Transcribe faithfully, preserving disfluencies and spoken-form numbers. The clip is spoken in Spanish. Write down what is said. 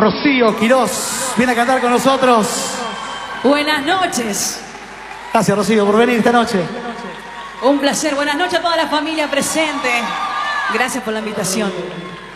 Rocío Quirós viene a cantar con nosotros. Buenas noches. Gracias, Rocío, por venir esta noche. Un placer. Buenas noches a toda la familia presente. Gracias por la invitación.